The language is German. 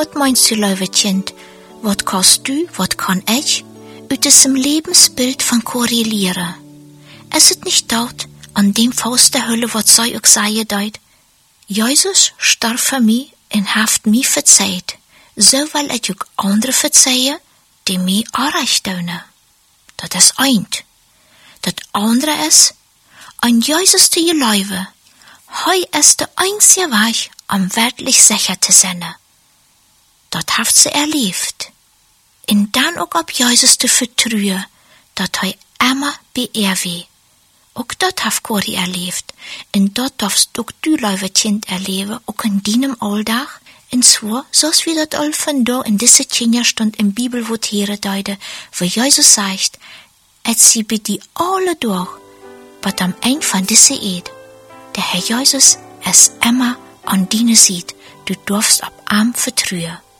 wat meinst du, lieve Kind? Wat kannst du, wat kann ich, uit diesem Lebensbild von korrelieren? Es ist nicht dort, an dem Faust der Hölle, wat sei auch sei deut. Jesus starb für mich und haft mich verzeiht, so weil ich auch andere verzeihe, die mich anrecht tun. Das ist eint. Das andere ist, an Jesus zu geloven. Hei ist der einzige Weg, um wirklich sicher zu sein. Das haft sie erlebt. Und dann auch auf Jesus zu vertrauen, dass hei immer bei ihr wie. Auch das haft Cori erlebt. Und das darfst auch du, liebe Kind, erleben, auch in deinem Alltag. Und zwar, so's wie das all von da in dieser Kinderstund im Bibel votieren deute, wo Jesus sagt, et sie bei die alle durch, was am Ende von dieser Eid. Der Herr Jesus ist immer an deiner Seite. Du darfst ab ihm vertrauen.